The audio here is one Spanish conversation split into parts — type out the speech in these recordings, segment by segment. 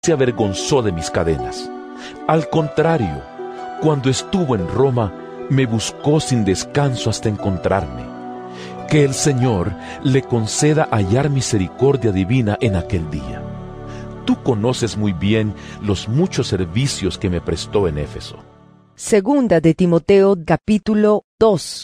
se avergonzó de mis cadenas. Al contrario, cuando estuvo en Roma, me buscó sin descanso hasta encontrarme. Que el Señor le conceda hallar misericordia divina en aquel día. Tú conoces muy bien los muchos servicios que me prestó en Éfeso. Segunda de Timoteo, capítulo 2.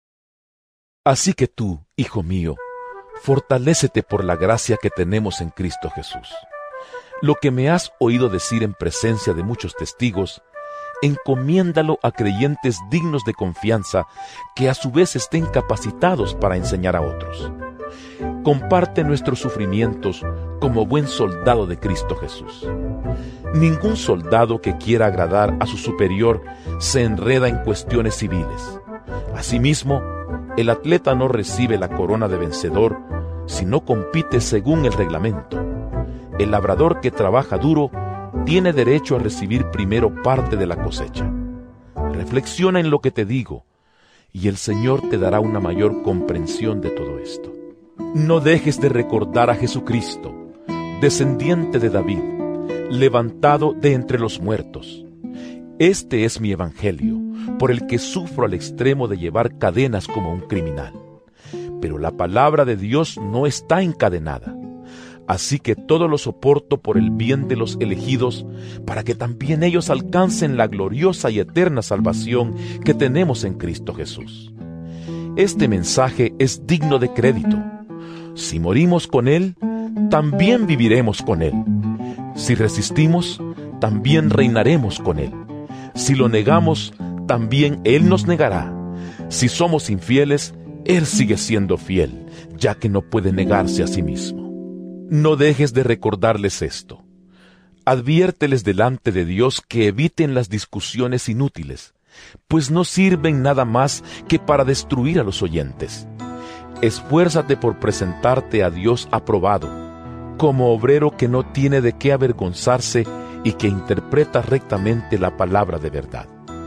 Así que tú, hijo mío, fortalécete por la gracia que tenemos en Cristo Jesús. Lo que me has oído decir en presencia de muchos testigos, encomiéndalo a creyentes dignos de confianza, que a su vez estén capacitados para enseñar a otros. Comparte nuestros sufrimientos como buen soldado de Cristo Jesús. Ningún soldado que quiera agradar a su superior se enreda en cuestiones civiles. Asimismo, el atleta no recibe la corona de vencedor si no compite según el reglamento. El labrador que trabaja duro tiene derecho a recibir primero parte de la cosecha. Reflexiona en lo que te digo, y el Señor te dará una mayor comprensión de todo esto. No dejes de recordar a Jesucristo, descendiente de David, levantado de entre los muertos. Este es mi evangelio, por el que sufro al extremo de llevar cadenas como un criminal. Pero la palabra de Dios no está encadenada. Así que todo lo soporto por el bien de los elegidos, para que también ellos alcancen la gloriosa y eterna salvación que tenemos en Cristo Jesús. Este mensaje es digno de crédito. Si morimos con Él, también viviremos con Él. Si resistimos, también reinaremos con Él. Si lo negamos, también Él nos negará. Si somos infieles, Él sigue siendo fiel, ya que no puede negarse a sí mismo. No dejes de recordarles esto. Adviérteles delante de Dios que eviten las discusiones inútiles, pues no sirven nada más que para destruir a los oyentes. Esfuérzate por presentarte a Dios aprobado, como obrero que no tiene de qué avergonzarse y que interpreta rectamente la palabra de verdad.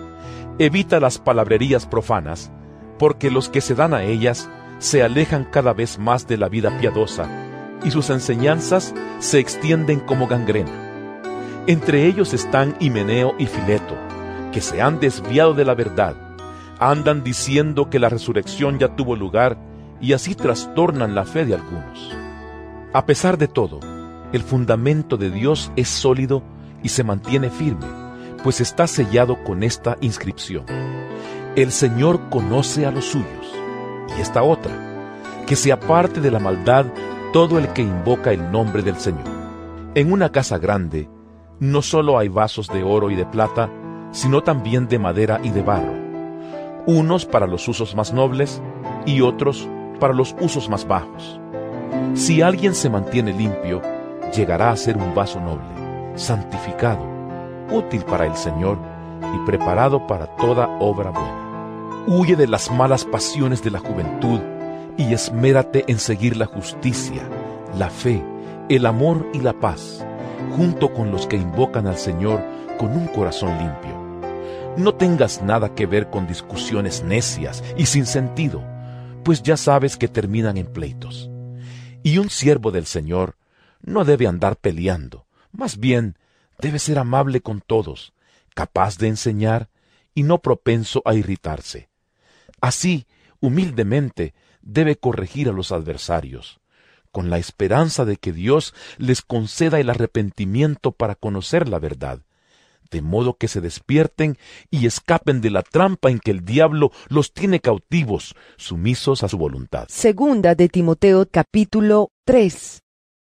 Evita las palabrerías profanas, porque los que se dan a ellas se alejan cada vez más de la vida piadosa, y sus enseñanzas se extienden como gangrena. Entre ellos están Himeneo y Fileto, que se han desviado de la verdad. Andan diciendo que la resurrección ya tuvo lugar, y así trastornan la fe de algunos. A pesar de todo, el fundamento de Dios es sólido y se mantiene firme, pues está sellado con esta inscripción: El Señor conoce a los suyos. Y esta otra: que se aparte de la maldad todo el que invoca el nombre del Señor. En una casa grande, no solo hay vasos de oro y de plata, sino también de madera y de barro, unos para los usos más nobles y otros para los usos más bajos. Si alguien se mantiene limpio, llegará a ser un vaso noble, santificado, útil para el Señor y preparado para toda obra buena. Huye de las malas pasiones de la juventud y esmérate en seguir la justicia, la fe, el amor y la paz, junto con los que invocan al Señor con un corazón limpio. No tengas nada que ver con discusiones necias y sin sentido, pues ya sabes que terminan en pleitos. Y un siervo del Señor no debe andar peleando, más bien debe ser amable con todos, capaz de enseñar y no propenso a irritarse. Así, humildemente, debe corregir a los adversarios, con la esperanza de que Dios les conceda el arrepentimiento para conocer la verdad, de modo que se despierten y escapen de la trampa en que el diablo los tiene cautivos, sumisos a su voluntad. Segunda de Timoteo, capítulo 3.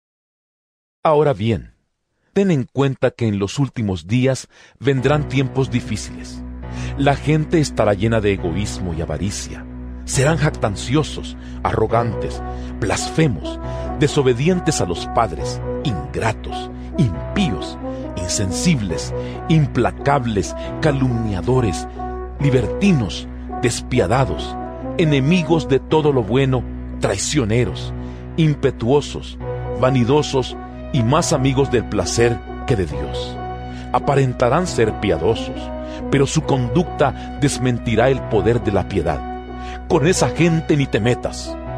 Ahora bien, ten en cuenta que en los últimos días vendrán tiempos difíciles. La gente estará llena de egoísmo y avaricia. Serán jactanciosos, arrogantes, blasfemos, desobedientes a los padres, ingratos, impíos, insensibles, implacables, calumniadores, libertinos, despiadados, enemigos de todo lo bueno, traicioneros, impetuosos, vanidosos y más amigos del placer que de Dios. Aparentarán ser piadosos, pero su conducta desmentirá el poder de la piedad. Con esa gente ni te metas.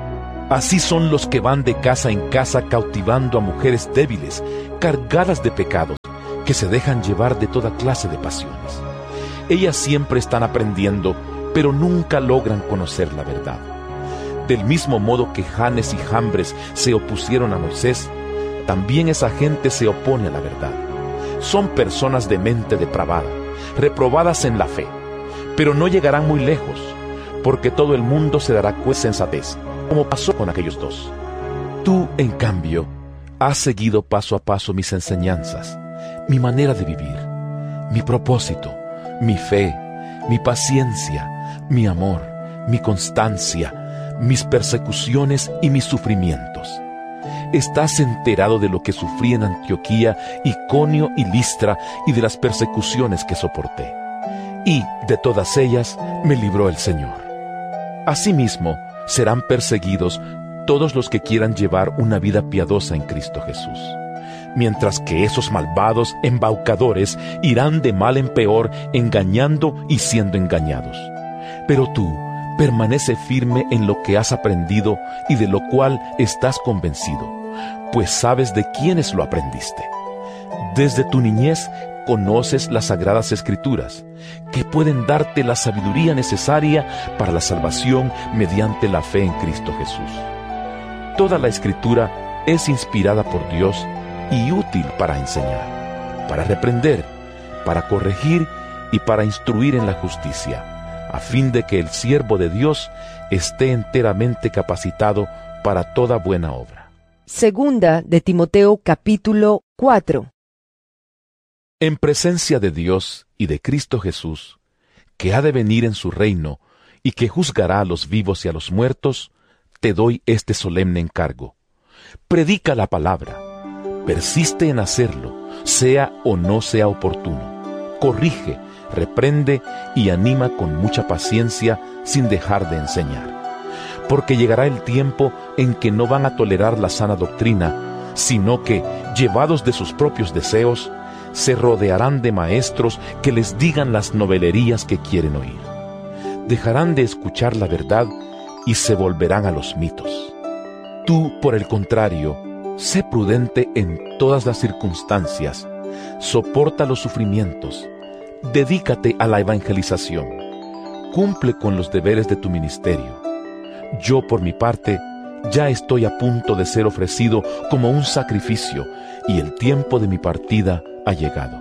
Así son los que van de casa en casa cautivando a mujeres débiles, cargadas de pecados, que se dejan llevar de toda clase de pasiones. Ellas siempre están aprendiendo, pero nunca logran conocer la verdad. Del mismo modo que Janes y Jambres se opusieron a Moisés, también esa gente se opone a la verdad. Son personas de mente depravada, reprobadas en la fe, pero no llegarán muy lejos, porque todo el mundo se dará cuenta de sensatez, como pasó con aquellos dos. Tú, en cambio, has seguido paso a paso mis enseñanzas, mi manera de vivir, mi propósito, mi fe, mi paciencia, mi amor, mi constancia, mis persecuciones y mis sufrimientos. Estás enterado de lo que sufrí en Antioquía, Iconio y Listra y de las persecuciones que soporté. Y de todas ellas me libró el Señor. Asimismo, serán perseguidos todos los que quieran llevar una vida piadosa en Cristo Jesús, mientras que esos malvados embaucadores irán de mal en peor, engañando y siendo engañados. Pero tú, permanece firme en lo que has aprendido y de lo cual estás convencido, pues sabes de quiénes lo aprendiste. Desde tu niñez conoces las Sagradas Escrituras, que pueden darte la sabiduría necesaria para la salvación mediante la fe en Cristo Jesús. Toda la Escritura es inspirada por Dios y útil para enseñar, para reprender, para corregir y para instruir en la justicia, a fin de que el siervo de Dios esté enteramente capacitado para toda buena obra. Segunda de Timoteo capítulo 4. En presencia de Dios y de Cristo Jesús, que ha de venir en su reino y que juzgará a los vivos y a los muertos, te doy este solemne encargo. Predica la palabra, persiste en hacerlo, sea o no sea oportuno. Corrige, reprende y anima con mucha paciencia sin dejar de enseñar. Porque llegará el tiempo en que no van a tolerar la sana doctrina, sino que, llevados de sus propios deseos, se rodearán de maestros que les digan las novelerías que quieren oír. Dejarán de escuchar la verdad y se volverán a los mitos. Tú, por el contrario, sé prudente en todas las circunstancias, soporta los sufrimientos, dedícate a la evangelización, cumple con los deberes de tu ministerio. Yo, por mi parte, ya estoy a punto de ser ofrecido como un sacrificio, y el tiempo de mi partida ha llegado.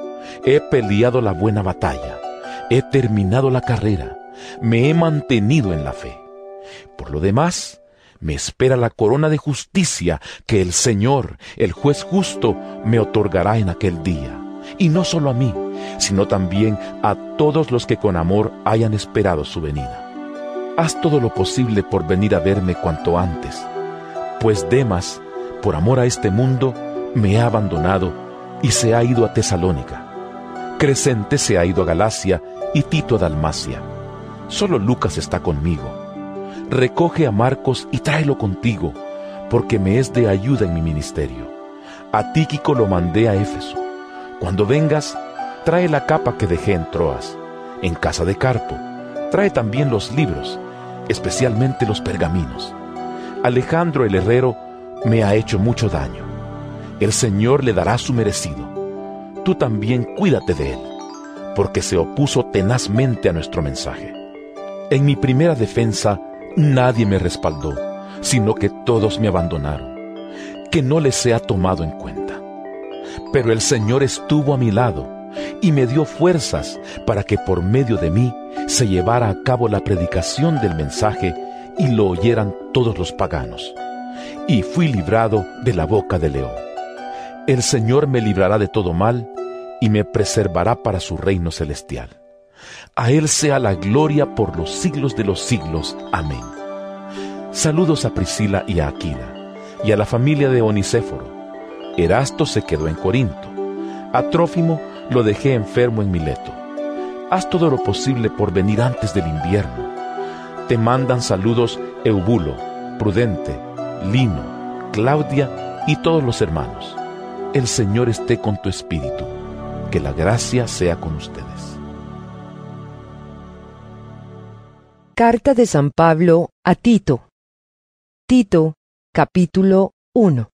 He peleado la buena batalla, he terminado la carrera, me he mantenido en la fe. Por lo demás, me espera la corona de justicia que el Señor, el juez justo, me otorgará en aquel día. Y no solo a mí, sino también a todos los que con amor hayan esperado su venida. Haz todo lo posible por venir a verme cuanto antes, pues Demas, por amor a este mundo, me ha abandonado y se ha ido a Tesalónica. Crescente se ha ido a Galacia y Tito a Dalmacia. Solo Lucas está conmigo. Recoge a Marcos y tráelo contigo, porque me es de ayuda en mi ministerio. A Tíquico lo mandé a Éfeso. Cuando vengas, trae la capa que dejé en Troas, en casa de Carpo. Trae también los libros, especialmente los pergaminos. Alejandro el herrero me ha hecho mucho daño. El Señor le dará su merecido. Tú también cuídate de él, porque se opuso tenazmente a nuestro mensaje. En mi primera defensa nadie me respaldó, sino que todos me abandonaron. Que no les sea tomado en cuenta. Pero el Señor estuvo a mi lado y me dio fuerzas para que por medio de mí se llevara a cabo la predicación del mensaje y lo oyeran todos los paganos. Y fui librado de la boca del león. El Señor me librará de todo mal y me preservará para su reino celestial. A Él sea la gloria por los siglos de los siglos. Amén. Saludos a Priscila y a Aquila, y a la familia de Onicéforo. Erasto se quedó en Corinto. A Trófimo lo dejé enfermo en Mileto. Haz todo lo posible por venir antes del invierno. Te mandan saludos Eubulo, Prudente, Lino, Claudia y todos los hermanos. El Señor esté con tu espíritu. Que la gracia sea con ustedes. Carta de San Pablo a Tito. Tito, capítulo 1.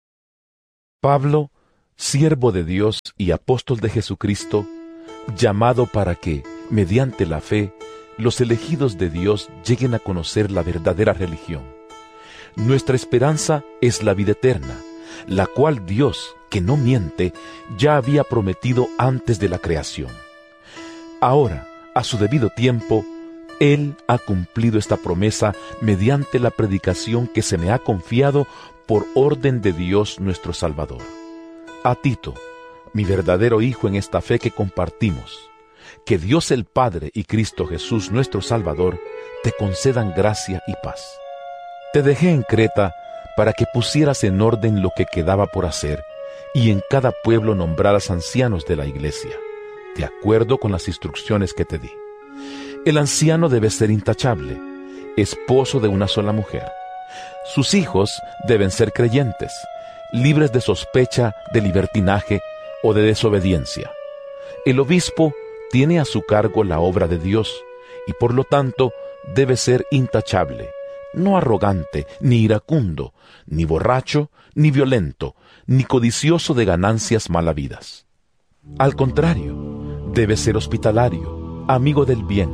Pablo, siervo de Dios y apóstol de Jesucristo, llamado para que, mediante la fe, los elegidos de Dios lleguen a conocer la verdadera religión. Nuestra esperanza es la vida eterna, la cual Dios, que no miente, ya había prometido antes de la creación. Ahora, a su debido tiempo, Él ha cumplido esta promesa mediante la predicación que se me ha confiado por orden de Dios nuestro Salvador. A Tito, mi verdadero hijo en esta fe que compartimos, que Dios el Padre y Cristo Jesús nuestro Salvador te concedan gracia y paz. Te dejé en Creta para que pusieras en orden lo que quedaba por hacer y en cada pueblo nombraras ancianos de la iglesia, de acuerdo con las instrucciones que te di. El anciano debe ser intachable, esposo de una sola mujer. Sus hijos deben ser creyentes, libres de sospecha de libertinaje o de desobediencia. El obispo tiene a su cargo la obra de Dios y por lo tanto debe ser intachable, no arrogante, ni iracundo, ni borracho, ni violento, ni codicioso de ganancias malavidas. Al contrario, debe ser hospitalario, amigo del bien,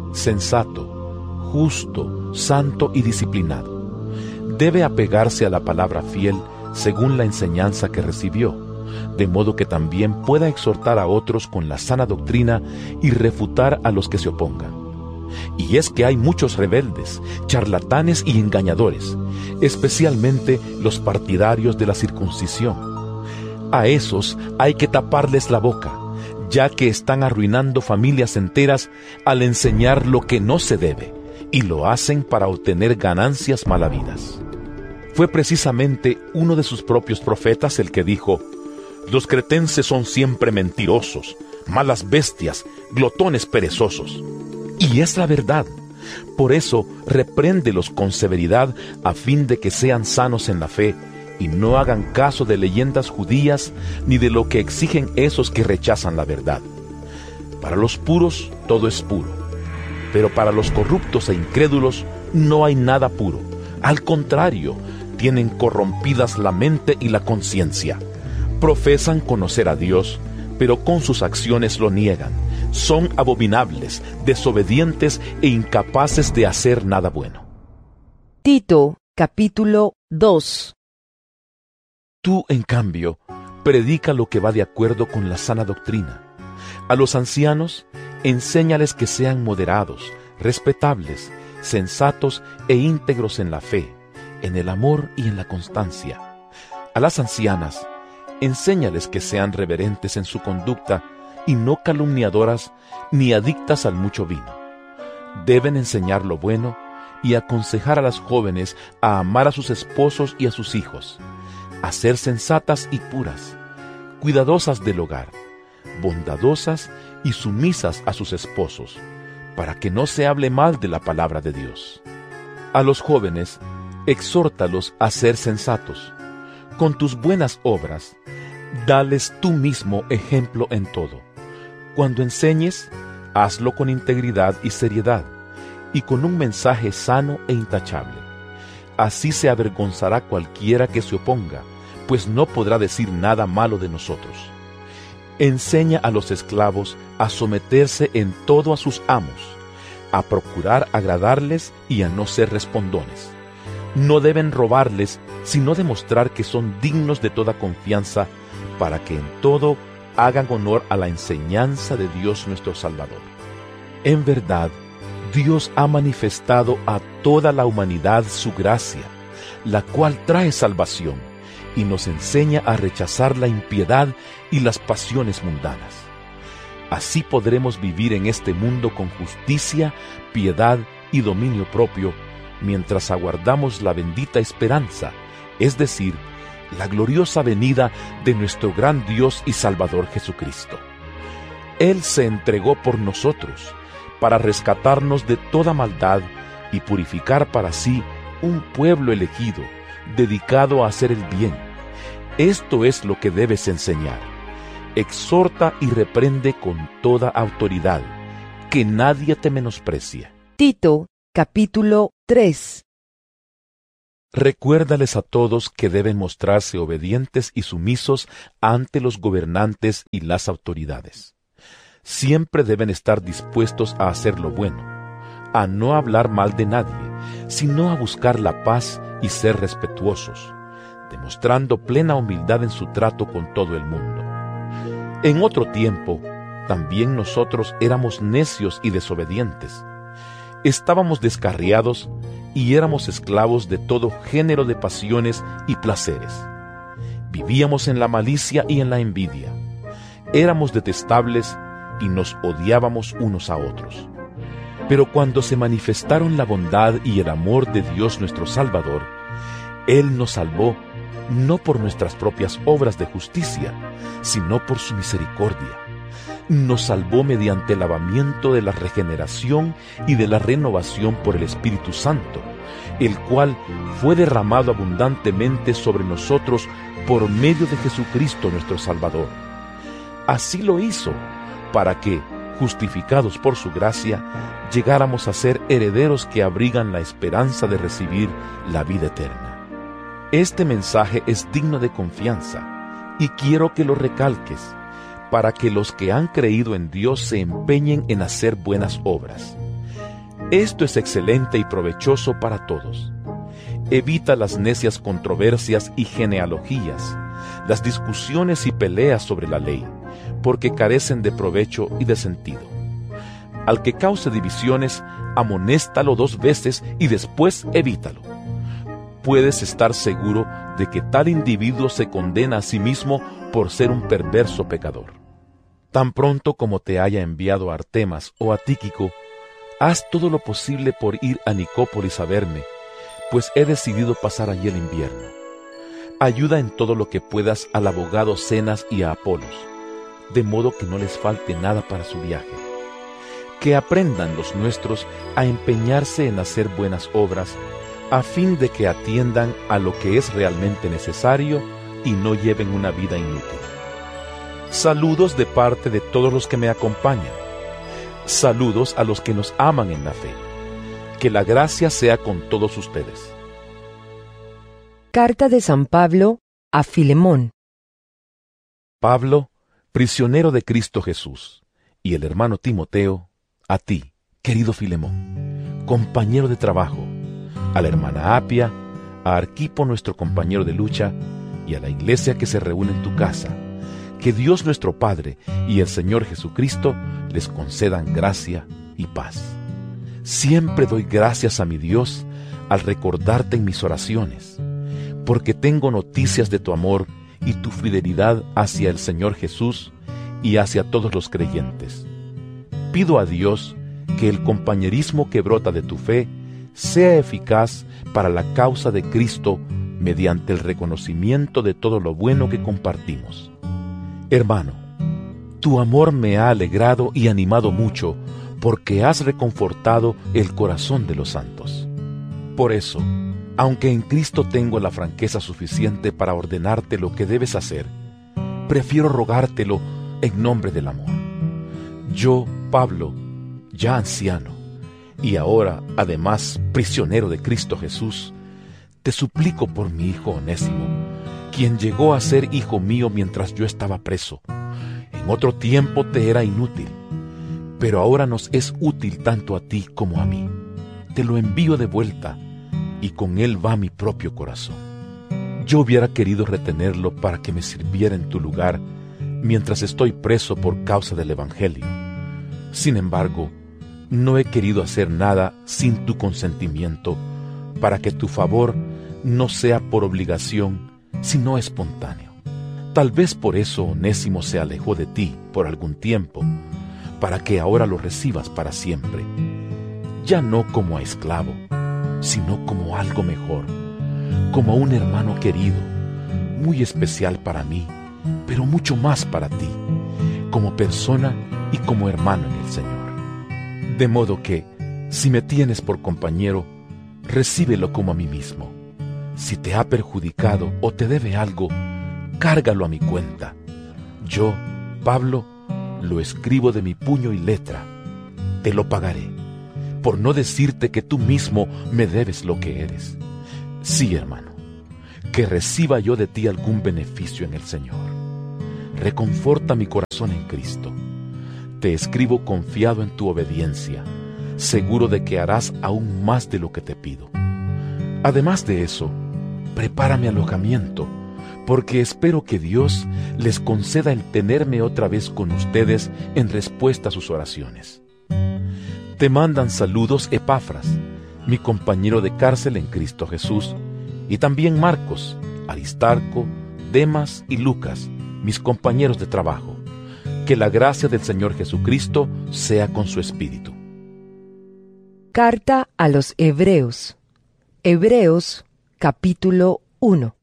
sensato, justo, santo y disciplinado. Debe apegarse a la palabra fiel según la enseñanza que recibió, de modo que también pueda exhortar a otros con la sana doctrina y refutar a los que se opongan. Y es que hay muchos rebeldes, charlatanes y engañadores, especialmente los partidarios de la circuncisión. A esos hay que taparles la boca, ya que están arruinando familias enteras al enseñar lo que no se debe, y lo hacen para obtener ganancias malavidas. Fue precisamente uno de sus propios profetas el que dijo: «Los cretenses son siempre mentirosos, malas bestias, glotones perezosos». Y es la verdad. Por eso, repréndelos con severidad a fin de que sean sanos en la fe y no hagan caso de leyendas judías ni de lo que exigen esos que rechazan la verdad. Para los puros todo es puro, pero para los corruptos e incrédulos no hay nada puro. Al contrario, tienen corrompidas la mente y la conciencia. Profesan conocer a Dios, pero con sus acciones lo niegan. Son abominables, desobedientes e incapaces de hacer nada bueno. Tito, capítulo 2. Tú, en cambio, predica lo que va de acuerdo con la sana doctrina. A los ancianos, enséñales que sean moderados, respetables, sensatos e íntegros en la fe, en el amor y en la constancia. A las ancianas, enséñales que sean reverentes en su conducta y no calumniadoras ni adictas al mucho vino. Deben enseñar lo bueno y aconsejar a las jóvenes a amar a sus esposos y a sus hijos, a ser sensatas y puras, cuidadosas del hogar, bondadosas y sumisas a sus esposos, para que no se hable mal de la palabra de Dios. A los jóvenes, exhórtalos a ser sensatos. Con tus buenas obras, dales tú mismo ejemplo en todo. Cuando enseñes, hazlo con integridad y seriedad, y con un mensaje sano e intachable. Así se avergonzará cualquiera que se oponga, pues no podrá decir nada malo de nosotros. Enseña a los esclavos a someterse en todo a sus amos, a procurar agradarles y a no ser respondones. No deben robarles, sino demostrar que son dignos de toda confianza, para que en todo hagan honor a la enseñanza de Dios nuestro Salvador. En verdad, Dios ha manifestado a toda la humanidad su gracia, la cual trae salvación, y nos enseña a rechazar la impiedad y las pasiones mundanas. Así podremos vivir en este mundo con justicia, piedad y dominio propio, mientras aguardamos la bendita esperanza, es decir, la gloriosa venida de nuestro gran Dios y Salvador Jesucristo. Él se entregó por nosotros, para rescatarnos de toda maldad y purificar para sí un pueblo elegido, dedicado a hacer el bien. Esto es lo que debes enseñar. Exhorta y reprende con toda autoridad, que nadie te menosprecie. Tito, capítulo 3. Recuérdales a todos que deben mostrarse obedientes y sumisos ante los gobernantes y las autoridades. Siempre deben estar dispuestos a hacer lo bueno, a no hablar mal de nadie, sino a buscar la paz y ser respetuosos, demostrando plena humildad en su trato con todo el mundo. En otro tiempo, también nosotros éramos necios y desobedientes. Estábamos descarriados y éramos esclavos de todo género de pasiones y placeres. Vivíamos en la malicia y en la envidia. Éramos detestables y nos odiábamos unos a otros. Pero cuando se manifestaron la bondad y el amor de Dios nuestro Salvador, Él nos salvó no por nuestras propias obras de justicia, sino por su misericordia. Nos salvó mediante el lavamiento de la regeneración y de la renovación por el Espíritu Santo, el cual fue derramado abundantemente sobre nosotros por medio de Jesucristo nuestro Salvador. Así lo hizo, para que, justificados por su gracia, llegáramos a ser herederos que abrigan la esperanza de recibir la vida eterna. Este mensaje es digno de confianza, y quiero que lo recalques, para que los que han creído en Dios se empeñen en hacer buenas obras. Esto es excelente y provechoso para todos. Evita las necias controversias y genealogías, las discusiones y peleas sobre la ley, porque carecen de provecho y de sentido. Al que cause divisiones, amonéstalo 2 veces y después evítalo. Puedes estar seguro de que tal individuo se condena a sí mismo por ser un perverso pecador. Tan pronto como te haya enviado a Artemas o a Tíquico, haz todo lo posible por ir a Nicópolis a verme, pues he decidido pasar allí el invierno. Ayuda en todo lo que puedas al abogado Zenas y a Apolos, de modo que no les falte nada para su viaje. Que aprendan los nuestros a empeñarse en hacer buenas obras, a fin de que atiendan a lo que es realmente necesario y no lleven una vida inútil. Saludos de parte de todos los que me acompañan. Saludos a los que nos aman en la fe. Que la gracia sea con todos ustedes. Carta de San Pablo a Filemón. Pablo, prisionero de Cristo Jesús, y el hermano Timoteo, a ti, querido Filemón, compañero de trabajo, a la hermana Apia, a Arquipo, nuestro compañero de lucha, y a la iglesia que se reúne en tu casa. Que Dios nuestro Padre y el Señor Jesucristo les concedan gracia y paz. Siempre doy gracias a mi Dios al recordarte en mis oraciones, porque tengo noticias de tu amor y tu fidelidad hacia el Señor Jesús y hacia todos los creyentes. Pido a Dios que el compañerismo que brota de tu fe sea eficaz para la causa de Cristo mediante el reconocimiento de todo lo bueno que compartimos. Hermano, tu amor me ha alegrado y animado mucho, porque has reconfortado el corazón de los santos. Por eso, aunque en Cristo tengo la franqueza suficiente para ordenarte lo que debes hacer, prefiero rogártelo en nombre del amor. Yo, Pablo, ya anciano, y ahora, además, prisionero de Cristo Jesús, te suplico por mi hijo Onésimo, quien llegó a ser hijo mío mientras yo estaba preso. En otro tiempo te era inútil, pero ahora nos es útil tanto a ti como a mí. Te lo envío de vuelta, y con él va mi propio corazón. Yo hubiera querido retenerlo para que me sirviera en tu lugar mientras estoy preso por causa del Evangelio. Sin embargo, no he querido hacer nada sin tu consentimiento, para que tu favor no sea por obligación, sino espontáneo. Tal vez por eso Onésimo se alejó de ti por algún tiempo, para que ahora lo recibas para siempre, ya no como a esclavo, sino como algo mejor, como a un hermano querido, muy especial para mí, pero mucho más para ti, como persona y como hermano en el Señor. De modo que, si me tienes por compañero, recíbelo como a mí mismo. Si te ha perjudicado o te debe algo, cárgalo a mi cuenta. Yo, Pablo, lo escribo de mi puño y letra. Te lo pagaré, por no decirte que tú mismo me debes lo que eres. Sí, hermano, que reciba yo de ti algún beneficio en el Señor. Reconforta mi corazón en Cristo. Te escribo confiado en tu obediencia, seguro de que harás aún más de lo que te pido. Además de eso, prepara mi alojamiento, porque espero que Dios les conceda el tenerme otra vez con ustedes en respuesta a sus oraciones. Te mandan saludos Epafras, mi compañero de cárcel en Cristo Jesús, y también Marcos, Aristarco, Demas y Lucas, mis compañeros de trabajo. Que la gracia del Señor Jesucristo sea con su espíritu. Carta a los Hebreos. Hebreos, capítulo 1.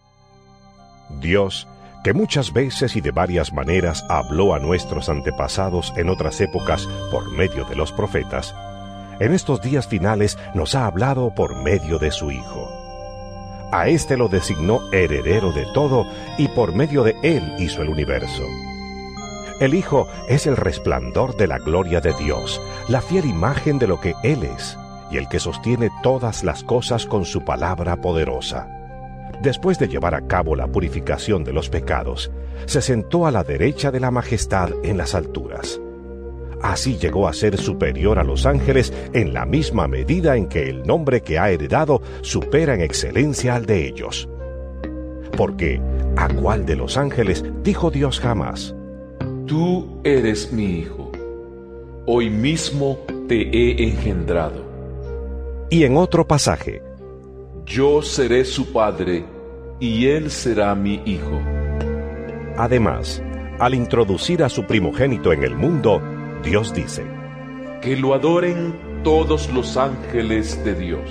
Dios, que muchas veces y de varias maneras habló a nuestros antepasados en otras épocas por medio de los profetas, en estos días finales nos ha hablado por medio de su Hijo. A éste lo designó heredero de todo y por medio de él hizo el universo. El Hijo es el resplandor de la gloria de Dios, la fiel imagen de lo que Él es, y el que sostiene todas las cosas con su palabra poderosa. Después de llevar a cabo la purificación de los pecados, se sentó a la derecha de la majestad en las alturas. Así llegó a ser superior a los ángeles en la misma medida en que el nombre que ha heredado supera en excelencia al de ellos. Porque, ¿a cuál de los ángeles dijo Dios jamás? Tú eres mi Hijo, hoy mismo te he engendrado. Y en otro pasaje, Yo seré su padre, y él será mi hijo. además, al introducir a su primogénito en el mundo, Dios dice: Que lo adoren todos los ángeles de Dios.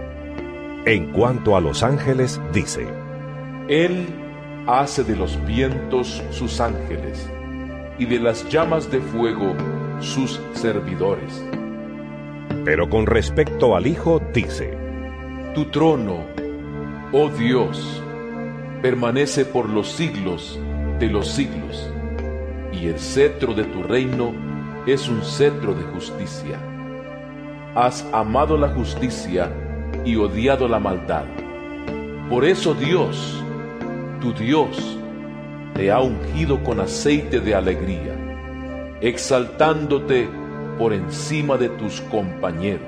En cuanto a los ángeles, dice: Él hace de los vientos sus ángeles, y de las llamas de fuego sus servidores. Pero con respecto al Hijo, dice: Tu trono, oh Dios, permanece por los siglos de los siglos, y el cetro de tu reino es un cetro de justicia. Has amado la justicia y odiado la maldad. Por eso Dios, tu Dios, te ha ungido con aceite de alegría, exaltándote por encima de tus compañeros.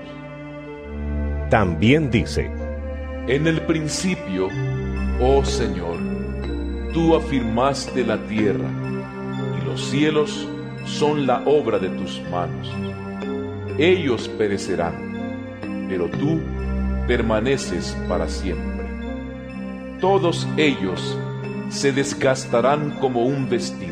También dice: En el principio, oh Señor, tú afirmaste la tierra, y los cielos son la obra de tus manos. Ellos perecerán, pero tú permaneces para siempre. Todos ellos se desgastarán como un vestido.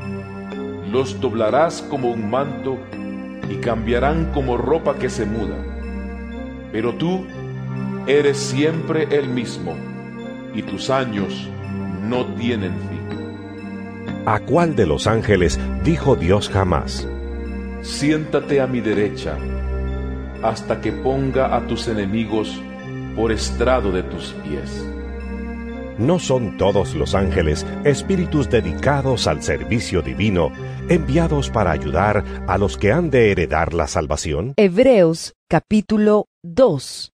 Los doblarás como un manto y cambiarán como ropa que se muda. Pero tú eres siempre el mismo, y tus años no tienen fin. ¿A cuál de los ángeles dijo Dios jamás? Siéntate a mi derecha, hasta que ponga a tus enemigos por estrado de tus pies. ¿No son todos los ángeles espíritus dedicados al servicio divino, enviados para ayudar a los que han de heredar la salvación? Hebreos, capítulo 2.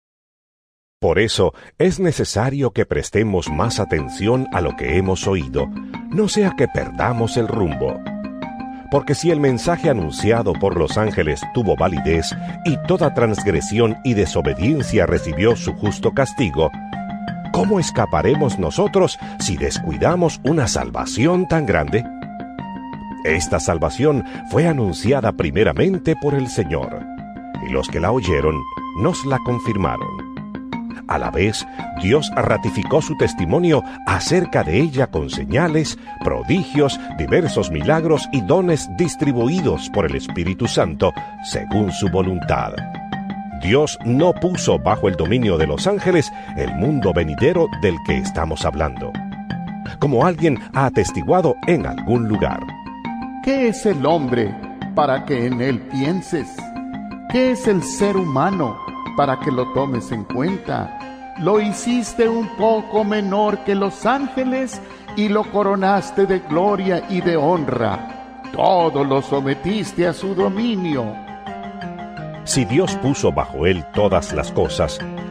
Por eso es necesario que prestemos más atención a lo que hemos oído, no sea que perdamos el rumbo. Porque si el mensaje anunciado por los ángeles tuvo validez y toda transgresión y desobediencia recibió su justo castigo, ¿cómo escaparemos nosotros si descuidamos una salvación tan grande? Esta salvación fue anunciada primeramente por el Señor, y los que la oyeron nos la confirmaron. A la vez, Dios ratificó su testimonio acerca de ella con señales, prodigios, diversos milagros y dones distribuidos por el Espíritu Santo, según su voluntad. Dios no puso bajo el dominio de los ángeles el mundo venidero del que estamos hablando, como alguien ha atestiguado en algún lugar. ¿Qué es el hombre para que en él pienses? ¿Qué es el ser humano para que lo tomes en cuenta? Lo hiciste un poco menor que los ángeles y lo coronaste de gloria y de honra. Todo lo sometiste a su dominio. Si Dios puso bajo él todas las cosas,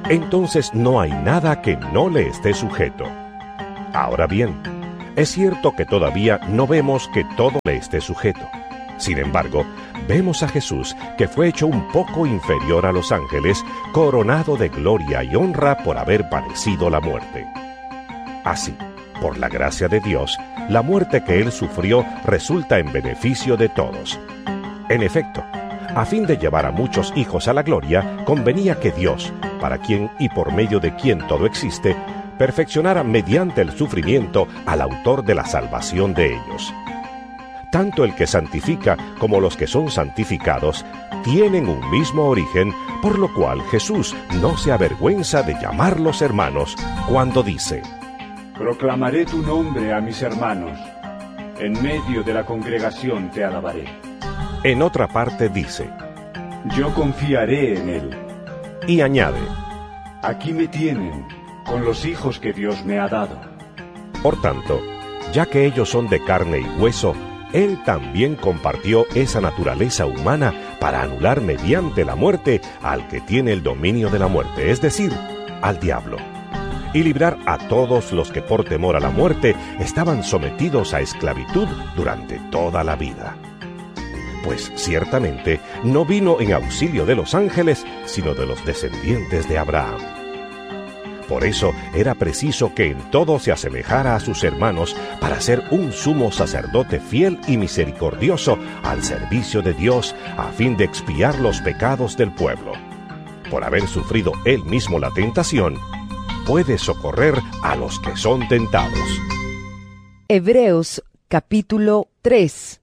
entonces no hay nada que no le esté sujeto. Ahora bien, es cierto que todavía no vemos que todo le esté sujeto. Sin embargo, vemos a Jesús, que fue hecho un poco inferior a los ángeles, coronado de gloria y honra por haber padecido la muerte. Así, por la gracia de Dios, la muerte que él sufrió resulta en beneficio de todos. En efecto, a fin de llevar a muchos hijos a la gloria, convenía que Dios, para quien y por medio de quien todo existe, perfeccionara mediante el sufrimiento al autor de la salvación de ellos. Tanto el que santifica como los que son santificados tienen un mismo origen, por lo cual Jesús no se avergüenza de llamarlos hermanos cuando dice: Proclamaré tu nombre a mis hermanos, en medio de la congregación te alabaré. En otra parte dice: Yo confiaré en él. Y añade: Aquí me tienen, con los hijos que Dios me ha dado. Por tanto, ya que ellos son de carne y hueso, él también compartió esa naturaleza humana para anular mediante la muerte al que tiene el dominio de la muerte, es decir, al diablo, y librar a todos los que por temor a la muerte estaban sometidos a esclavitud durante toda la vida. Pues ciertamente no vino en auxilio de los ángeles, sino de los descendientes de Abraham. Por eso era preciso que en todo se asemejara a sus hermanos para ser un sumo sacerdote fiel y misericordioso al servicio de Dios, a fin de expiar los pecados del pueblo. Por haber sufrido él mismo la tentación, puede socorrer a los que son tentados. Hebreos capítulo 3.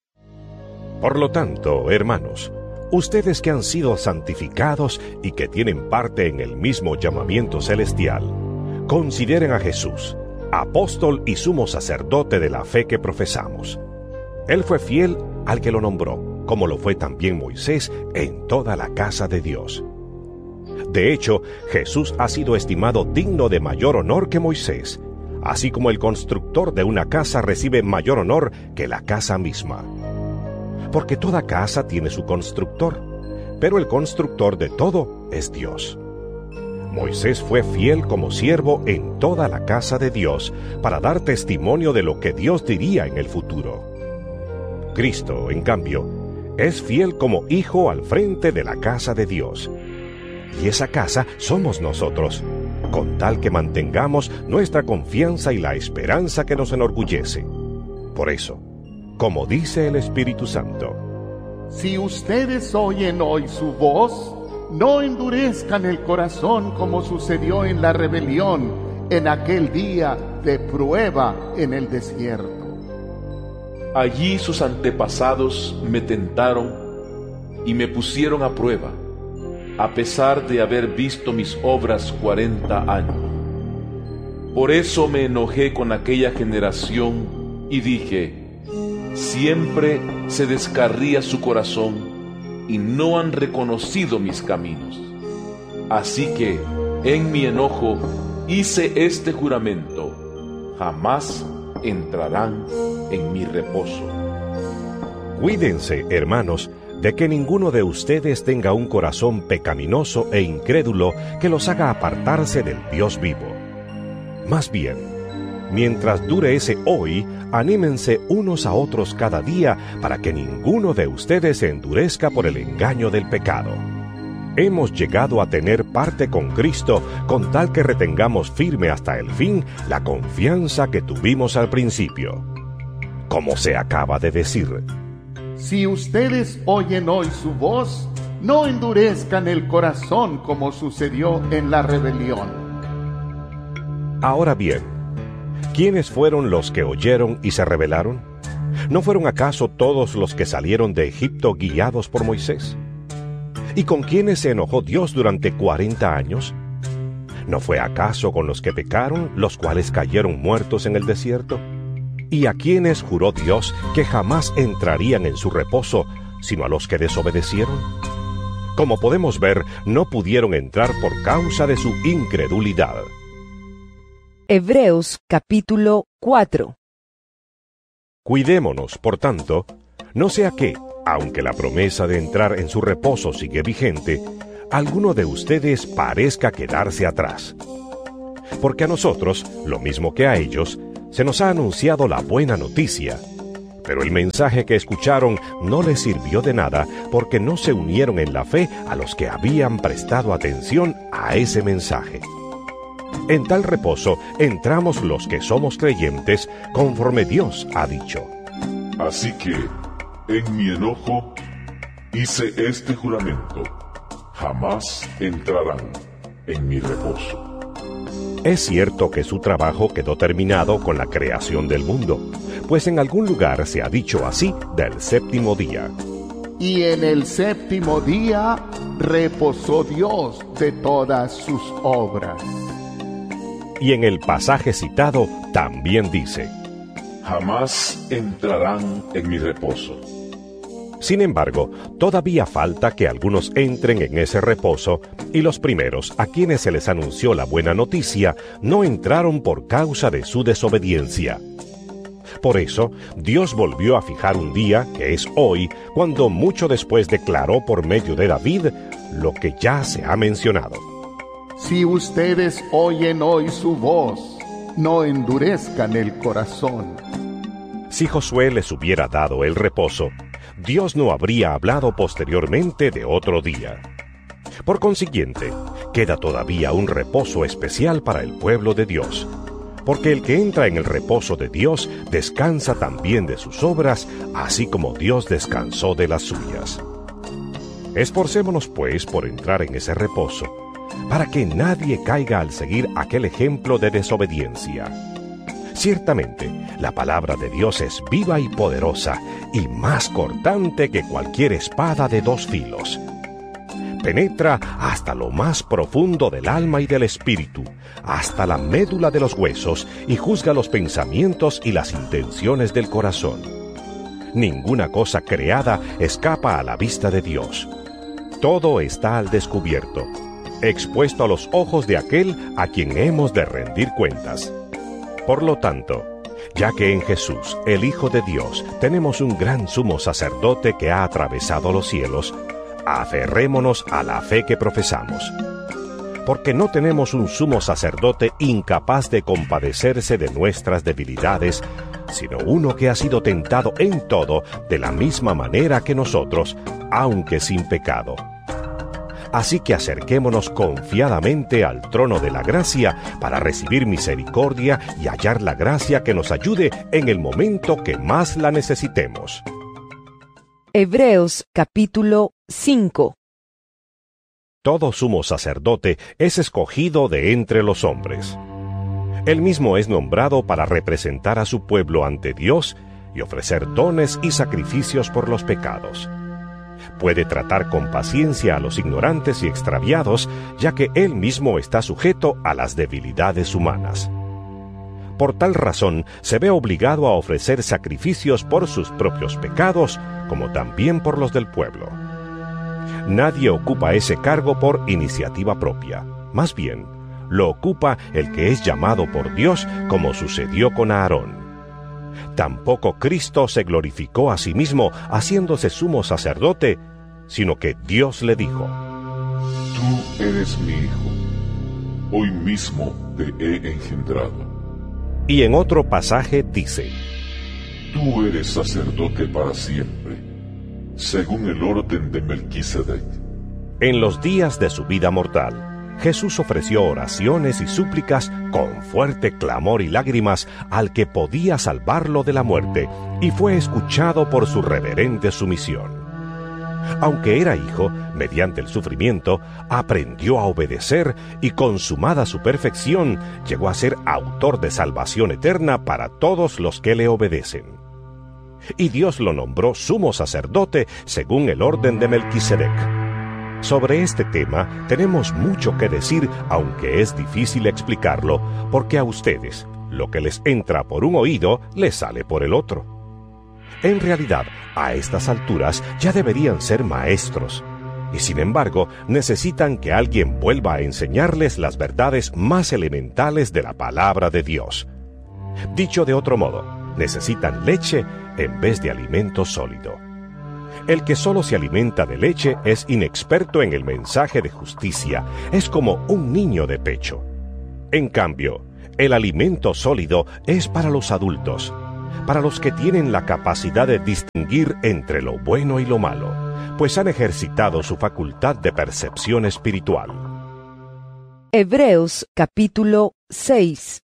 Por lo tanto, hermanos, ustedes que han sido santificados y que tienen parte en el mismo llamamiento celestial, consideren a Jesús, apóstol y sumo sacerdote de la fe que profesamos. Él fue fiel al que lo nombró, como lo fue también Moisés en toda la casa de Dios. De hecho, Jesús ha sido estimado digno de mayor honor que Moisés, así como el constructor de una casa recibe mayor honor que la casa misma. Porque toda casa tiene su constructor, pero el constructor de todo es Dios. Moisés fue fiel como siervo en toda la casa de Dios para dar testimonio de lo que Dios diría en el futuro. Cristo, en cambio, es fiel como hijo al frente de la casa de Dios. Y esa casa somos nosotros, con tal que mantengamos nuestra confianza y la esperanza que nos enorgullece. Por eso, como dice el Espíritu Santo: Si ustedes oyen hoy su voz, no endurezcan el corazón como sucedió en la rebelión en aquel día de prueba en el desierto. Allí sus antepasados me tentaron y me pusieron a prueba, a pesar de haber visto mis obras 40 años. Por eso me enojé con aquella generación y dije: siempre se descarría su corazón y no han reconocido mis caminos. Así que, en mi enojo, hice este juramento: jamás entrarán en mi reposo. Cuídense, hermanos, de que ninguno de ustedes tenga un corazón pecaminoso e incrédulo que los haga apartarse del Dios vivo. Más bien, mientras dure ese hoy, anímense unos a otros cada día para que ninguno de ustedes se endurezca por el engaño del pecado. Hemos llegado a tener parte con Cristo con tal que retengamos firme hasta el fin la confianza que tuvimos al principio. Como se acaba de decir: Si ustedes oyen hoy su voz, no endurezcan el corazón como sucedió en la rebelión. Ahora bien, ¿quiénes fueron los que oyeron y se rebelaron? ¿No fueron acaso todos los que salieron de Egipto guiados por Moisés? ¿Y con quiénes se enojó Dios durante 40 años? ¿No fue acaso con los que pecaron, los cuales cayeron muertos en el desierto? ¿Y a quiénes juró Dios que jamás entrarían en su reposo, sino a los que desobedecieron? Como podemos ver, no pudieron entrar por causa de su incredulidad. Hebreos capítulo 4. Cuidémonos, por tanto, no sea que, aunque la promesa de entrar en su reposo sigue vigente, alguno de ustedes parezca quedarse atrás. Porque a nosotros, lo mismo que a ellos, se nos ha anunciado la buena noticia. Pero el mensaje que escucharon no les sirvió de nada porque no se unieron en la fe a los que habían prestado atención a ese mensaje. En tal reposo entramos los que somos creyentes conforme Dios ha dicho. Así que, en mi enojo, hice este juramento: jamás entrarán en mi reposo. Es cierto que su trabajo quedó terminado con la creación del mundo, pues en algún lugar se ha dicho así del séptimo día. Y en el séptimo día reposó Dios de todas sus obras. Y en el pasaje citado también dice: jamás entrarán en mi reposo. Sin embargo, todavía falta que algunos entren en ese reposo, y los primeros a quienes se les anunció la buena noticia no entraron por causa de su desobediencia. Por eso, Dios volvió a fijar un día, que es hoy, cuando mucho después declaró por medio de David lo que ya se ha mencionado. Si ustedes oyen hoy su voz, no endurezcan el corazón. Si Josué les hubiera dado el reposo, Dios no habría hablado posteriormente de otro día. Por consiguiente, queda todavía un reposo especial para el pueblo de Dios, porque el que entra en el reposo de Dios descansa también de sus obras, así como Dios descansó de las suyas. Esforcémonos, pues, por entrar en ese reposo, para que nadie caiga al seguir aquel ejemplo de desobediencia. Ciertamente, la palabra de Dios es viva y poderosa, y más cortante que cualquier espada de dos filos. Penetra hasta lo más profundo del alma y del espíritu, hasta la médula de los huesos, y juzga los pensamientos y las intenciones del corazón. Ninguna cosa creada escapa a la vista de Dios. Todo está al descubierto, expuesto a los ojos de aquel a quien hemos de rendir cuentas. Por lo tanto, ya que en Jesús, el Hijo de Dios, tenemos un gran sumo sacerdote que ha atravesado los cielos, aferrémonos a la fe que profesamos. Porque no tenemos un sumo sacerdote incapaz de compadecerse de nuestras debilidades, sino uno que ha sido tentado en todo de la misma manera que nosotros, aunque sin pecado. Así que acerquémonos confiadamente al trono de la gracia para recibir misericordia y hallar la gracia que nos ayude en el momento que más la necesitemos. Hebreos capítulo 5. Todo sumo sacerdote es escogido de entre los hombres. Él mismo es nombrado para representar a su pueblo ante Dios y ofrecer dones y sacrificios por los pecados. Puede tratar con paciencia a los ignorantes y extraviados, ya que él mismo está sujeto a las debilidades humanas. Por tal razón, se ve obligado a ofrecer sacrificios por sus propios pecados, como también por los del pueblo. Nadie ocupa ese cargo por iniciativa propia. Más bien, lo ocupa el que es llamado por Dios, como sucedió con Aarón. Tampoco Cristo se glorificó a sí mismo haciéndose sumo sacerdote, sino que Dios le dijo: Tú eres mi hijo, hoy mismo te he engendrado. Y en otro pasaje dice: Tú eres sacerdote para siempre, según el orden de Melquisedec. En los días de su vida mortal, Jesús ofreció oraciones y súplicas con fuerte clamor y lágrimas al que podía salvarlo de la muerte, y fue escuchado por su reverente sumisión. Aunque era hijo, mediante el sufrimiento, aprendió a obedecer y, consumada su perfección, llegó a ser autor de salvación eterna para todos los que le obedecen. Y Dios lo nombró sumo sacerdote según el orden de Melquisedec. Sobre este tema tenemos mucho que decir, aunque es difícil explicarlo, porque a ustedes, lo que les entra por un oído, les sale por el otro. En realidad, a estas alturas ya deberían ser maestros, y sin embargo, necesitan que alguien vuelva a enseñarles las verdades más elementales de la palabra de Dios. Dicho de otro modo, necesitan leche en vez de alimento sólido. El que solo se alimenta de leche es inexperto en el mensaje de justicia, es como un niño de pecho. En cambio, el alimento sólido es para los adultos, para los que tienen la capacidad de distinguir entre lo bueno y lo malo, pues han ejercitado su facultad de percepción espiritual. Hebreos capítulo 6.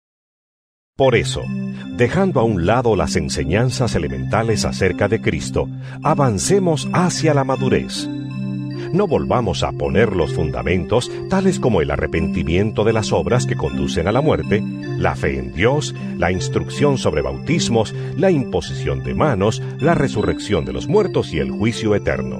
Por eso, dejando a un lado las enseñanzas elementales acerca de Cristo, avancemos hacia la madurez. No volvamos a poner los fundamentos tales como el arrepentimiento de las obras que conducen a la muerte, la fe en Dios, la instrucción sobre bautismos, la imposición de manos, la resurrección de los muertos y el juicio eterno.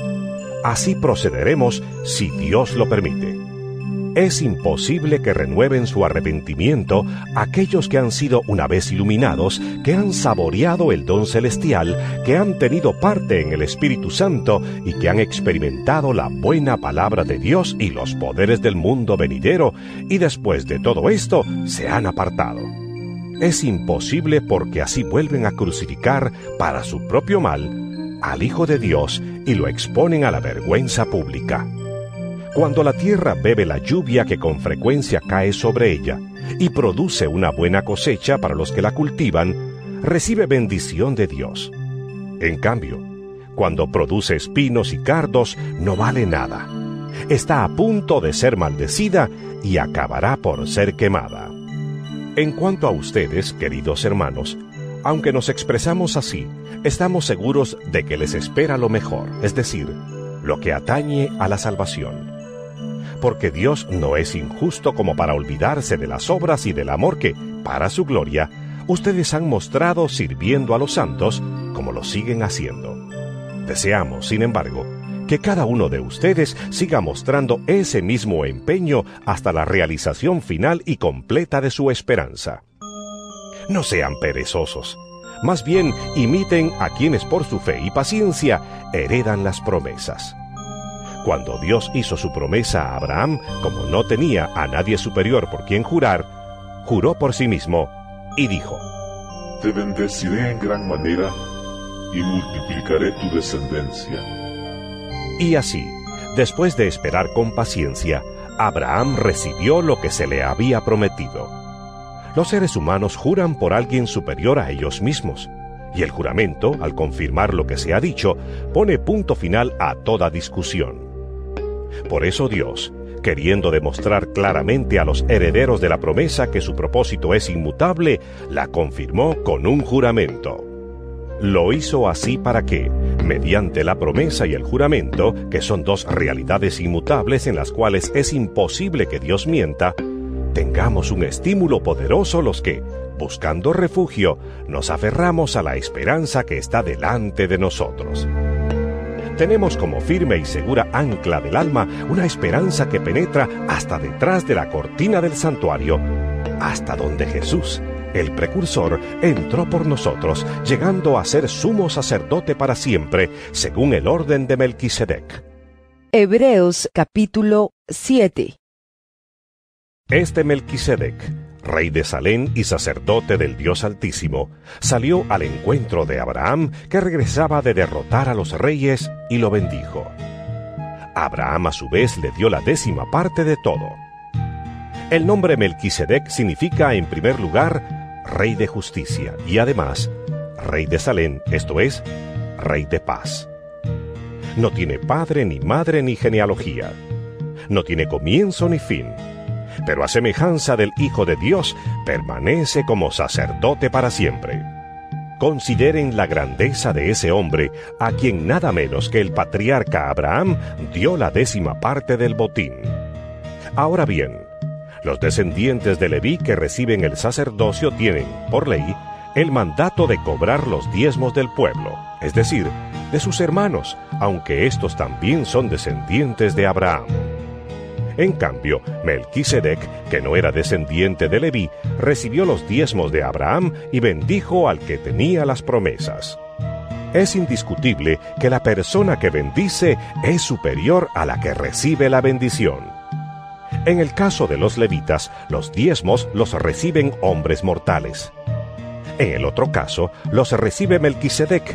Así procederemos si Dios lo permite. Es imposible que renueven su arrepentimiento aquellos que han sido una vez iluminados, que han saboreado el don celestial, que han tenido parte en el Espíritu Santo y que han experimentado la buena palabra de Dios y los poderes del mundo venidero, y después de todo esto se han apartado. Es imposible porque así vuelven a crucificar para su propio mal al Hijo de Dios y lo exponen a la vergüenza pública. Cuando la tierra bebe la lluvia que con frecuencia cae sobre ella y produce una buena cosecha para los que la cultivan, recibe bendición de Dios. En cambio, cuando produce espinos y cardos, no vale nada. Está a punto de ser maldecida y acabará por ser quemada. En cuanto a ustedes, queridos hermanos, aunque nos expresamos así, estamos seguros de que les espera lo mejor, es decir, lo que atañe a la salvación. Porque Dios no es injusto como para olvidarse de las obras y del amor que, para su gloria, ustedes han mostrado sirviendo a los santos, como lo siguen haciendo. Deseamos, sin embargo, que cada uno de ustedes siga mostrando ese mismo empeño hasta la realización final y completa de su esperanza. No sean perezosos, más bien imiten a quienes por su fe y paciencia heredan las promesas. Cuando Dios hizo su promesa a Abraham, como no tenía a nadie superior por quien jurar, juró por sí mismo y dijo: Te bendeciré en gran manera y multiplicaré tu descendencia. Y así, después de esperar con paciencia, Abraham recibió lo que se le había prometido. Los seres humanos juran por alguien superior a ellos mismos, y el juramento, al confirmar lo que se ha dicho, pone punto final a toda discusión. Por eso Dios, queriendo demostrar claramente a los herederos de la promesa que su propósito es inmutable, la confirmó con un juramento. Lo hizo así para que, mediante la promesa y el juramento, que son dos realidades inmutables en las cuales es imposible que Dios mienta, tengamos un estímulo poderoso los que, buscando refugio, nos aferramos a la esperanza que está delante de nosotros. Tenemos como firme y segura ancla del alma una esperanza que penetra hasta detrás de la cortina del santuario, hasta donde Jesús, el precursor, entró por nosotros, llegando a ser sumo sacerdote para siempre, según el orden de Melquisedec. Hebreos capítulo 7. Este Melquisedec, rey de Salem y sacerdote del Dios Altísimo, salió al encuentro de Abraham, que regresaba de derrotar a los reyes, y lo bendijo. Abraham a su vez le dio la 10ª parte de todo. El nombre Melquisedec significa, en primer lugar, rey de justicia, y además, rey de Salem, esto es, rey de paz. No tiene padre, ni madre, ni genealogía. No tiene comienzo ni fin. Pero a semejanza del Hijo de Dios, permanece como sacerdote para siempre. Consideren la grandeza de ese hombre, a quien nada menos que el patriarca Abraham dio la 10ª parte del botín. Ahora bien, los descendientes de Leví que reciben el sacerdocio tienen, por ley, el mandato de cobrar los diezmos del pueblo, es decir, de sus hermanos, aunque estos también son descendientes de Abraham. En cambio, Melquisedec, que no era descendiente de Leví, recibió los diezmos de Abraham y bendijo al que tenía las promesas. Es indiscutible que la persona que bendice es superior a la que recibe la bendición. En el caso de los levitas, los diezmos los reciben hombres mortales. En el otro caso, los recibe Melquisedec,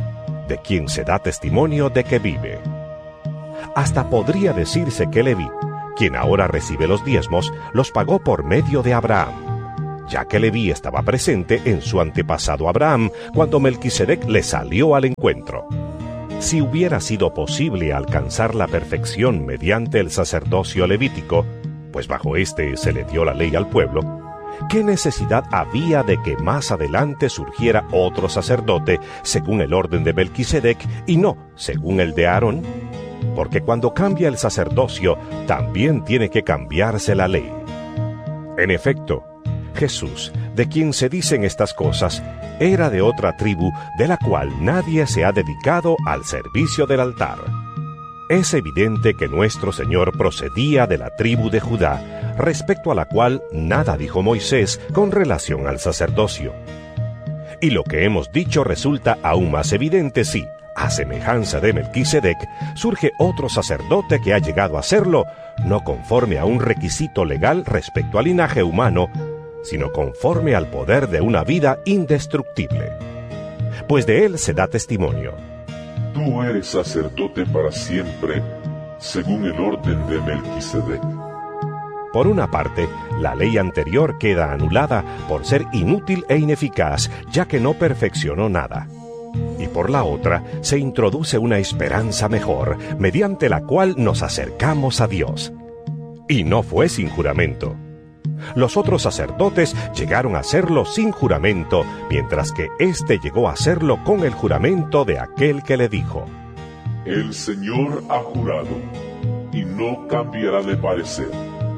de quien se da testimonio de que vive. Hasta podría decirse que Leví, quien ahora recibe los diezmos, los pagó por medio de Abraham, ya que Leví estaba presente en su antepasado Abraham cuando Melquisedec le salió al encuentro. Si hubiera sido posible alcanzar la perfección mediante el sacerdocio levítico, pues bajo este se le dio la ley al pueblo, ¿qué necesidad había de que más adelante surgiera otro sacerdote según el orden de Melquisedec y no según el de Aarón? Porque cuando cambia el sacerdocio, también tiene que cambiarse la ley. En efecto, Jesús, de quien se dicen estas cosas, era de otra tribu de la cual nadie se ha dedicado al servicio del altar. Es evidente que nuestro Señor procedía de la tribu de Judá, respecto a la cual nada dijo Moisés con relación al sacerdocio. Y lo que hemos dicho resulta aún más evidente si, a semejanza de Melquisedec, surge otro sacerdote que ha llegado a serlo, no conforme a un requisito legal respecto al linaje humano, sino conforme al poder de una vida indestructible. Pues de él se da testimonio: Tú eres sacerdote para siempre, según el orden de Melquisedec. Por una parte, la ley anterior queda anulada por ser inútil e ineficaz, ya que no perfeccionó nada. Y por la otra, se introduce una esperanza mejor, mediante la cual nos acercamos a Dios. Y no fue sin juramento. Los otros sacerdotes llegaron a hacerlo sin juramento, mientras que éste llegó a hacerlo con el juramento de aquel que le dijo: El Señor ha jurado, y no cambiará de parecer.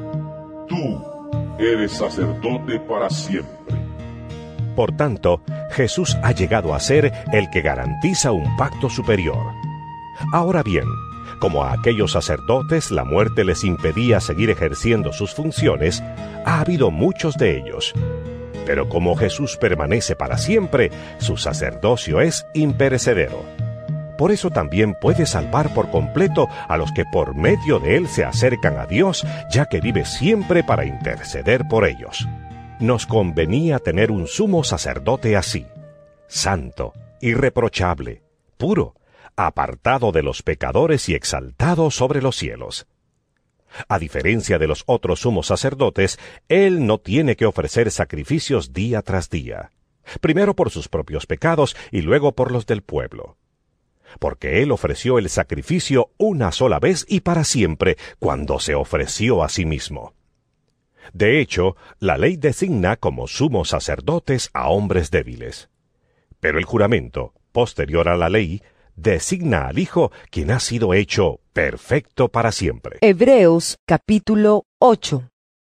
Tú eres sacerdote para siempre. Por tanto, Jesús ha llegado a ser el que garantiza un pacto superior. Ahora bien, como a aquellos sacerdotes la muerte les impedía seguir ejerciendo sus funciones, ha habido muchos de ellos. Pero como Jesús permanece para siempre, su sacerdocio es imperecedero. Por eso también puede salvar por completo a los que por medio de él se acercan a Dios, ya que vive siempre para interceder por ellos. Nos convenía tener un sumo sacerdote así, santo, irreprochable, puro, apartado de los pecadores y exaltado sobre los cielos. A diferencia de los otros sumos sacerdotes, él no tiene que ofrecer sacrificios día tras día, primero por sus propios pecados y luego por los del pueblo. Porque él ofreció el sacrificio una sola vez y para siempre, cuando se ofreció a sí mismo. De hecho, la ley designa como sumos sacerdotes a hombres débiles. Pero el juramento, posterior a la ley, designa al Hijo, quien ha sido hecho perfecto para siempre. Hebreos capítulo 8.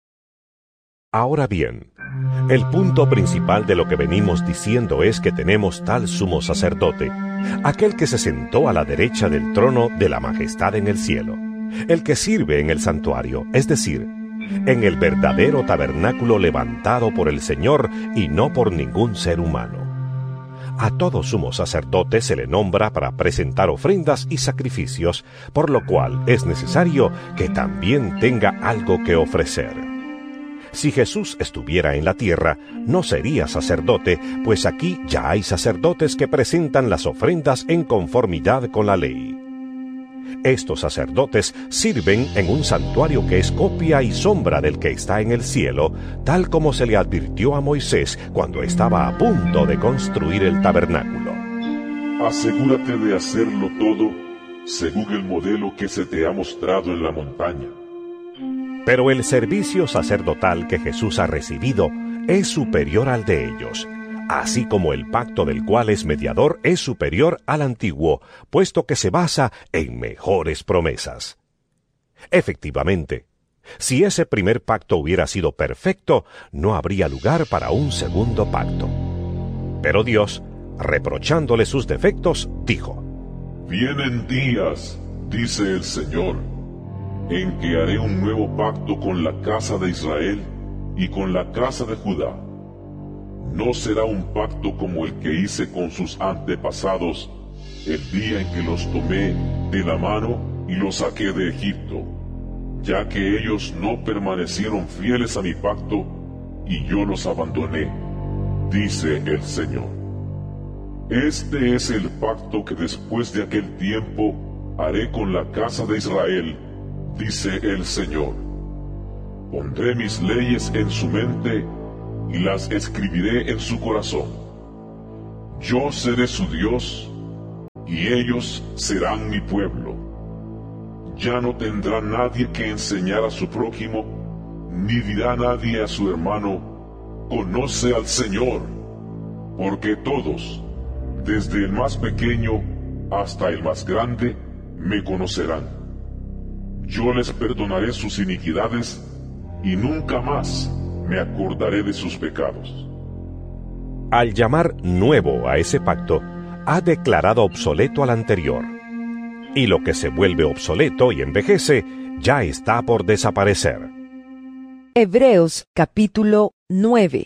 Ahora bien, el punto principal de lo que venimos diciendo es que tenemos tal sumo sacerdote, aquel que se sentó a la derecha del trono de la majestad en el cielo, el que sirve en el santuario, es decir, en el verdadero tabernáculo levantado por el Señor y no por ningún ser humano. A todo sumo sacerdote se le nombra para presentar ofrendas y sacrificios, por lo cual es necesario que también tenga algo que ofrecer. Si Jesús estuviera en la tierra, no sería sacerdote, pues aquí ya hay sacerdotes que presentan las ofrendas en conformidad con la ley. Estos sacerdotes sirven en un santuario que es copia y sombra del que está en el cielo, tal como se le advirtió a Moisés cuando estaba a punto de construir el tabernáculo. Asegúrate de hacerlo todo según el modelo que se te ha mostrado en la montaña. Pero el servicio sacerdotal que Jesús ha recibido es superior al de ellos, así como el pacto del cual es mediador es superior al antiguo, puesto que se basa en mejores promesas. Efectivamente, si ese primer pacto hubiera sido perfecto, no habría lugar para un segundo pacto. Pero Dios, reprochándole sus defectos, dijo: Vienen días, dice el Señor, en que haré un nuevo pacto con la casa de Israel y con la casa de Judá. No será un pacto como el que hice con sus antepasados el día en que los tomé de la mano y los saqué de Egipto, ya que ellos no permanecieron fieles a mi pacto y yo los abandoné, dice el Señor. Este es el pacto que después de aquel tiempo haré con la casa de Israel, dice el Señor. Pondré mis leyes en su mente y las escribiré en su corazón. Yo seré su Dios y ellos serán mi pueblo. Ya no tendrá nadie que enseñar a su prójimo, ni dirá nadie a su hermano, conoce al Señor, porque todos, desde el más pequeño hasta el más grande, me conocerán. Yo les perdonaré sus iniquidades y nunca más me acordaré de sus pecados. Al llamar nuevo a ese pacto, ha declarado obsoleto al anterior. Y lo que se vuelve obsoleto y envejece, ya está por desaparecer. Hebreos capítulo 9.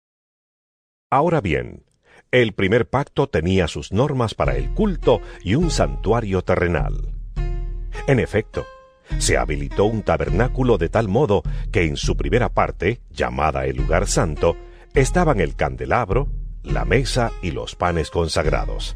Ahora bien, el primer pacto tenía sus normas para el culto y un santuario terrenal. En efecto, se habilitó un tabernáculo de tal modo que en su primera parte, llamada el lugar santo, estaban el candelabro, la mesa y los panes consagrados.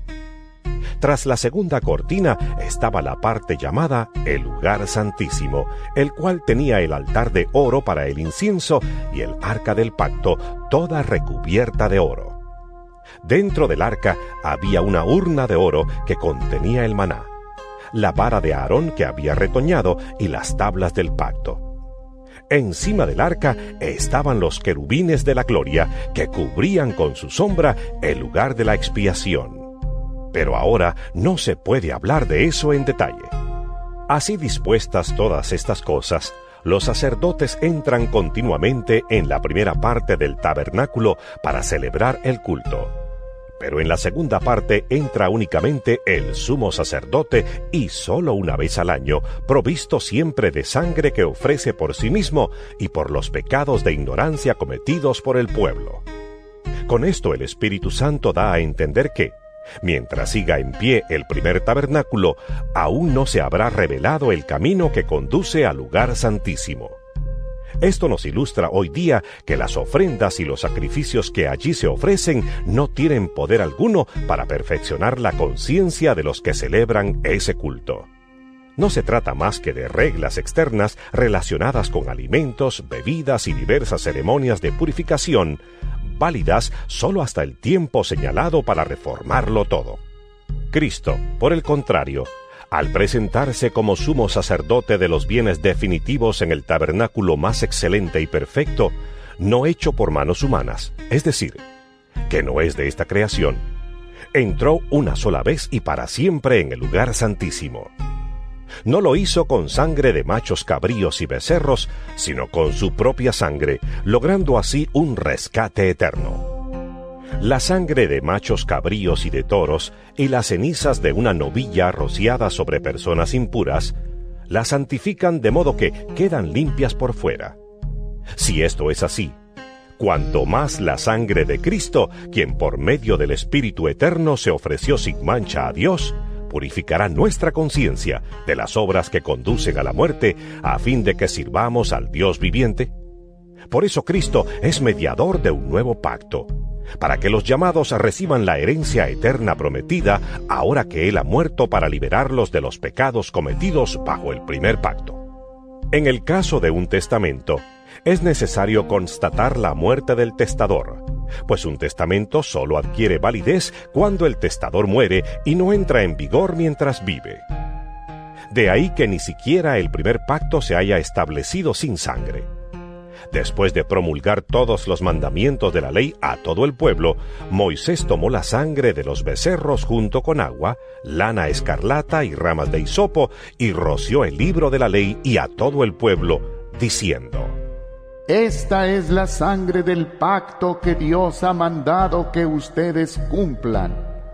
Tras la segunda cortina estaba la parte llamada el lugar santísimo, el cual tenía el altar de oro para el incienso y el arca del pacto, toda recubierta de oro. Dentro del arca había una urna de oro que contenía el maná, la vara de Aarón que había retoñado y las tablas del pacto. Encima del arca estaban los querubines de la gloria que cubrían con su sombra el lugar de la expiación. Pero ahora no se puede hablar de eso en detalle. Así dispuestas todas estas cosas, los sacerdotes entran continuamente en la primera parte del tabernáculo para celebrar el culto. Pero en la segunda parte entra únicamente el sumo sacerdote y solo una vez al año, provisto siempre de sangre que ofrece por sí mismo y por los pecados de ignorancia cometidos por el pueblo. Con esto el Espíritu Santo da a entender que, mientras siga en pie el primer tabernáculo, aún no se habrá revelado el camino que conduce al lugar santísimo. Esto nos ilustra hoy día que las ofrendas y los sacrificios que allí se ofrecen no tienen poder alguno para perfeccionar la conciencia de los que celebran ese culto. No se trata más que de reglas externas relacionadas con alimentos, bebidas y diversas ceremonias de purificación, válidas solo hasta el tiempo señalado para reformarlo todo. Cristo, por el contrario, al presentarse como sumo sacerdote de los bienes definitivos en el tabernáculo más excelente y perfecto, no hecho por manos humanas, es decir, que no es de esta creación, entró una sola vez y para siempre en el lugar santísimo. No lo hizo con sangre de machos cabríos y becerros, sino con su propia sangre, logrando así un rescate eterno. La sangre de machos cabríos y de toros y las cenizas de una novilla rociadas sobre personas impuras la santifican de modo que quedan limpias por fuera. Si esto es así, cuanto más la sangre de Cristo, quien por medio del Espíritu Eterno se ofreció sin mancha a Dios, purificará nuestra conciencia de las obras que conducen a la muerte, a fin de que sirvamos al Dios viviente. Por eso Cristo es mediador de un nuevo pacto, para que los llamados reciban la herencia eterna prometida, ahora que Él ha muerto para liberarlos de los pecados cometidos bajo el primer pacto. En el caso de un testamento, es necesario constatar la muerte del testador, pues un testamento solo adquiere validez cuando el testador muere y no entra en vigor mientras vive. De ahí que ni siquiera el primer pacto se haya establecido sin sangre. Después de promulgar todos los mandamientos de la ley a todo el pueblo, Moisés tomó la sangre de los becerros junto con agua, lana escarlata y ramas de hisopo, y roció el libro de la ley y a todo el pueblo, diciendo: Esta es la sangre del pacto que Dios ha mandado que ustedes cumplan.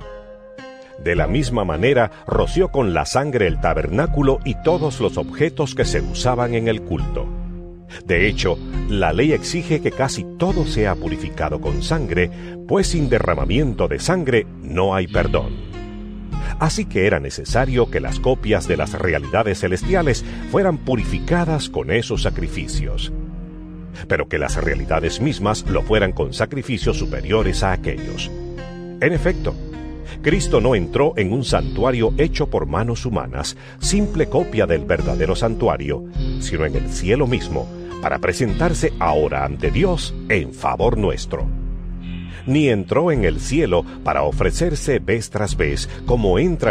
De la misma manera, roció con la sangre el tabernáculo y todos los objetos que se usaban en el culto. De hecho, la ley exige que casi todo sea purificado con sangre, pues sin derramamiento de sangre no hay perdón. Así que era necesario que las copias de las realidades celestiales fueran purificadas con esos sacrificios, pero que las realidades mismas lo fueran con sacrificios superiores a aquellos. En efecto, Cristo no entró en un santuario hecho por manos humanas, simple copia del verdadero santuario, sino en el cielo mismo, para presentarse ahora ante Dios en favor nuestro. Ni entró en el cielo para ofrecerse vez tras vez, como entra